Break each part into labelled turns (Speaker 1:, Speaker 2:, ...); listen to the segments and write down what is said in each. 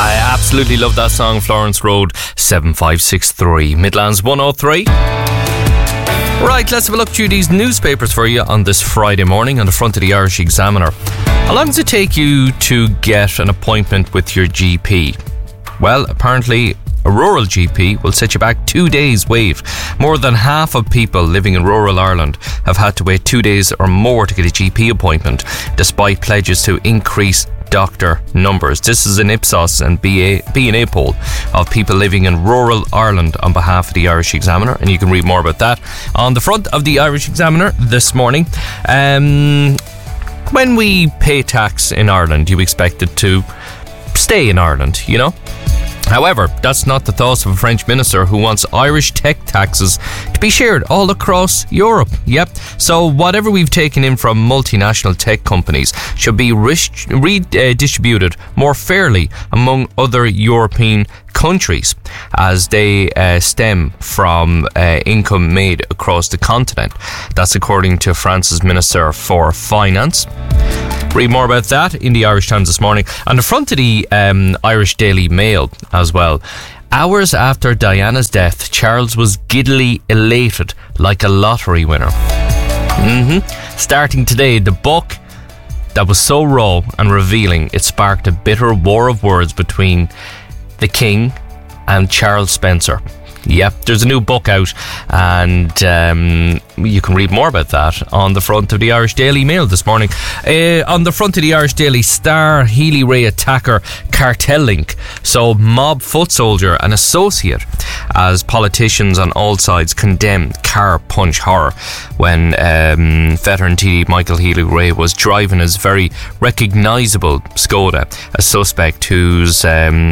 Speaker 1: I absolutely love that song, Florence Road, 7563, Midlands 103. Right, let's have a look through these newspapers for you on this Friday morning on the front of the Irish Examiner. How long does it take you to get an appointment with your GP? Well, apparently a rural GP will set you back 2 days wait. More than half of people living in rural Ireland have had to wait 2 days or more to get a GP appointment, despite pledges to increase doctor numbers. This is an Ipsos and B&A poll of people living in rural Ireland on behalf of the Irish Examiner, and you can read more about that on the front of the Irish Examiner this morning. When we pay tax in Ireland, you expect it to stay in Ireland, you know? However, that's not the thoughts of a French minister who wants Irish tech taxes to be shared all across Europe. Yep. So whatever we've taken in from multinational tech companies should be redistributed more fairly among other European countries as they stem from income made across the continent. That's according to France's Minister for Finance. Read more about that in the Irish Times this morning. On the front of the Irish Daily Mail as well. Hours after Diana's death, Charles was giddily elated like a lottery winner. Starting today, the book that was so raw and revealing, it sparked a bitter war of words between the King and Charles Spencer. Yep, there's a new book out, and you can read more about that on the front of the Irish Daily Mail this morning. On the front of the Irish Daily Star, Healy-Rae attacker cartel link. So mob foot soldier and associate, as politicians on all sides condemn car punch horror when veteran TD Michael Healy-Rae was driving his very recognisable Skoda. A suspect whose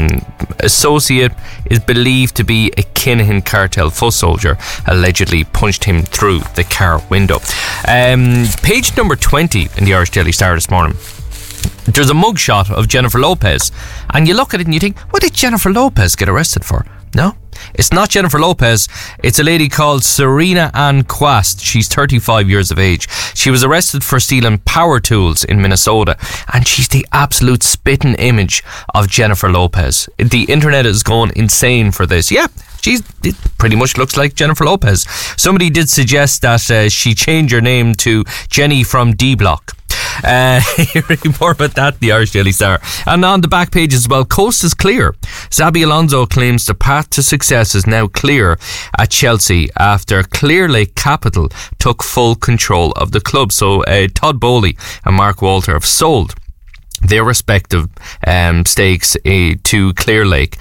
Speaker 1: associate is believed to be a Kinahan cartel foot soldier allegedly punched him through the car window. Page number 20 in the Irish Daily Star this morning. There's a mugshot of Jennifer Lopez, and you look at it and you think, what did Jennifer Lopez get arrested for? No, it's not Jennifer Lopez. It's a lady called Serena Ann Quast. She's 35 years of age. She was arrested for stealing power tools in Minnesota, and she's the absolute spitting image of Jennifer Lopez. The internet is going insane for this. Yeah, it pretty much looks like Jennifer Lopez. Somebody did suggest that she change her name to Jenny from D Block. Read more about that, the Irish Daily Star. And on the back page as well, coast is clear. Xabi Alonso claims the path to success is now clear at Chelsea after Clearlake Capital took full control of the club. So Todd Bowley and Mark Walter have sold their respective stakes to Clearlake,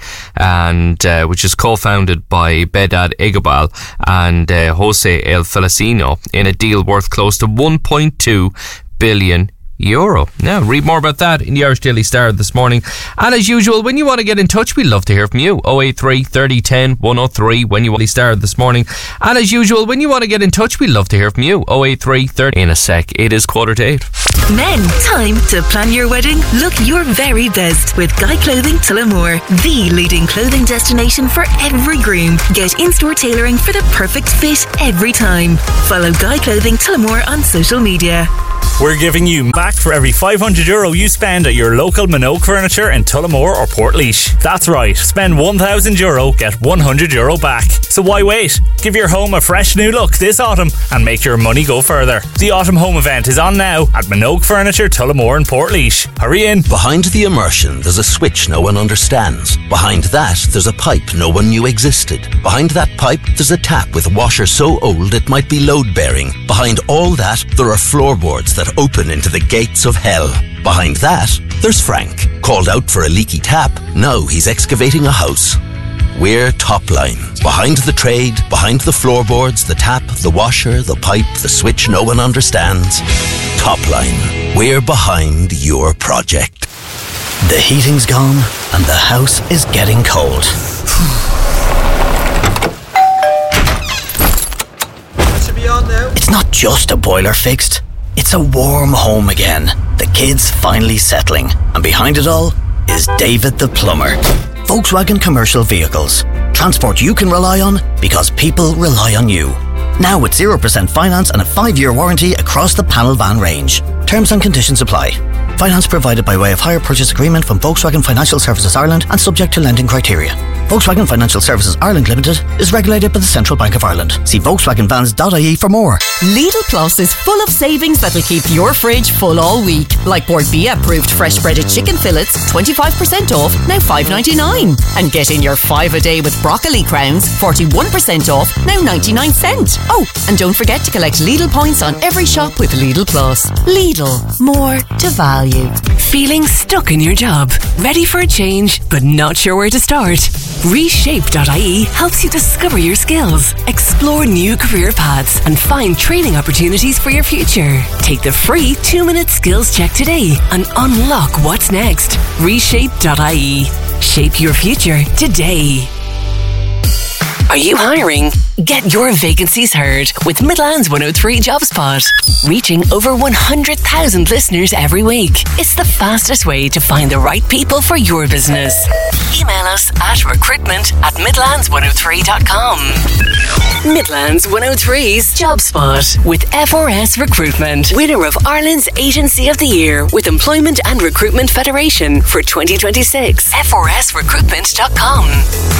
Speaker 1: and which is co-founded by Bedad Egobal and Jose El Felicino in a deal worth close to €1.2 billion. Now, read more about that in the Irish Daily Star this morning. And as usual, when you want to get in touch, we'd love to hear from you. 083 30 10 103 when you want to start this morning. And as usual, when you want to get in touch, we'd love to hear from you. 083 30. In a sec, it is 7:45.
Speaker 2: Men, time to plan your wedding. Look your very best with Guy Clothing Tullamore, the leading clothing destination for every groom. Get in-store tailoring for the perfect fit every time. Follow Guy Clothing Tullamore on social media.
Speaker 3: We're giving you back for every €500 you spend at your local Minogue Furniture in Tullamore or Portlaoise. That's right, spend €1,000, get €100 back. So why wait? Give your home a fresh new look this autumn and make your money go further. The Autumn Home event is on now at Minogue Furniture, Tullamore and Portlaoise. Hurry in.
Speaker 4: Behind the immersion, there's a switch no one understands. Behind that, there's a pipe no one knew existed. Behind that pipe, there's a tap with a washer so old it might be load-bearing. Behind all that, there are floorboards that open into the gates of hell. Behind that, there's Frank. Called out for a leaky tap, now he's excavating a house. We're Topline. Behind the trade, behind the floorboards, the tap, the washer, the pipe, the switch no one understands. Topline. We're behind your project.
Speaker 5: The heating's gone and the house is getting cold.
Speaker 6: Should be on now.
Speaker 5: It's not just a boiler fixed. It's a warm home again. The kids finally settling. And behind it all is David the Plumber. Volkswagen Commercial Vehicles. Transport you can rely on because people rely on you. Now with 0% finance and a 5-year warranty across the panel van range. Terms and conditions apply. Finance provided by way of hire purchase agreement from Volkswagen Financial Services Ireland and subject to lending criteria. Volkswagen Financial Services Ireland Limited is regulated by the Central Bank of Ireland. See volkswagenvans.ie for more.
Speaker 7: Lidl Plus is full of savings that'll keep your fridge full all week. Like Bordbia approved fresh breaded chicken fillets, 25% off, now $5.99. And get in your 5 a day with broccoli crowns, 41% off, now 99 cents. Oh, and don't forget to collect Lidl points on every shop with Lidl Plus. Lidl, more to value.
Speaker 8: Feeling stuck in your job? Ready for a change, but not sure where to start? Reshape.ie helps you discover your skills, explore new career paths, and find training opportunities for your future. Take the free 2-minute skills check today and unlock what's next. Reshape.ie. Shape your future today. Are you hiring? Get your vacancies heard with Midlands 103 JobSpot. Reaching over 100,000 listeners every week. It's the fastest way to find the right people for your business. Email us at recruitment@midlands103.com. Midlands 103's JobSpot with FRS Recruitment. Winner of Ireland's Agency of the Year with Employment and Recruitment Federation for 2026. FRSrecruitment.com.